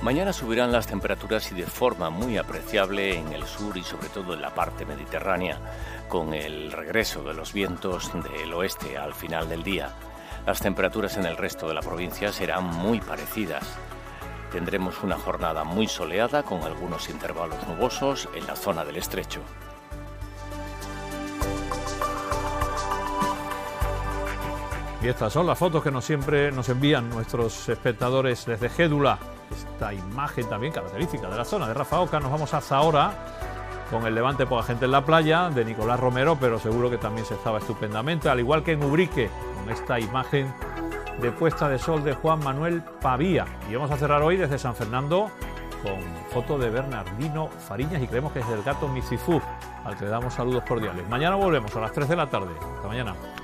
Mañana subirán las temperaturas y de forma muy apreciable en el sur y sobre todo en la parte mediterránea, con el regreso de los vientos del oeste al final del día. Las temperaturas en el resto de la provincia serán muy parecidas. Tendremos una jornada muy soleada con algunos intervalos nubosos en la zona del estrecho. Y estas son las fotos que siempre nos envían nuestros espectadores desde Gédula. Esta imagen también característica de la zona de Rafaoca. Nos vamos a Zahora con el Levante Poca Gente en la Playa de Nicolás Romero, pero seguro que también se estaba estupendamente, al igual que en Ubrique, con esta imagen de puesta de sol de Juan Manuel Pavía. Y vamos a cerrar hoy desde San Fernando con foto de Bernardino Fariñas y creemos que es el gato Misifú, al que le damos saludos cordiales. Mañana volvemos a las 3 de la tarde. Hasta mañana.